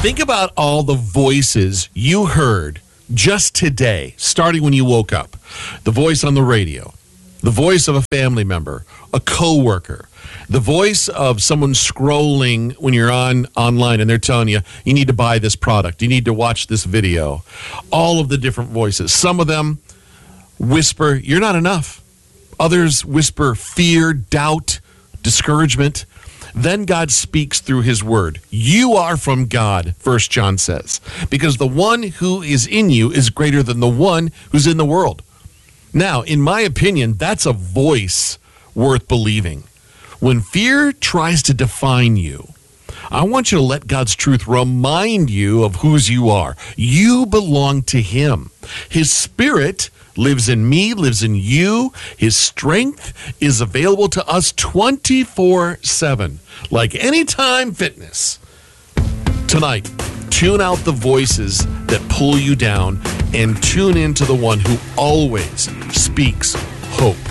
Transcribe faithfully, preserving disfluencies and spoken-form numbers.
Think about all the voices you heard just today, starting when you woke up. The voice on the radio, the voice of a family member, a coworker, the voice of someone scrolling when you're on online and they're telling you, you need to buy this product, you need to watch this video. All of the different voices. Some of them whisper, you're not enough. Others whisper fear, doubt, discouragement. Then God speaks through his word. You are from God, First John says, because the one who is in you is greater than the one who's in the world. Now, in my opinion, that's a voice worth believing. When fear tries to define you, I want you to let God's truth remind you of whose you are. You belong to him. His spirit lives in me, lives in you. His strength is available to us twenty-four seven, like Anytime Fitness. Tonight, tune out the voices that pull you down and tune into the one who always speaks hope.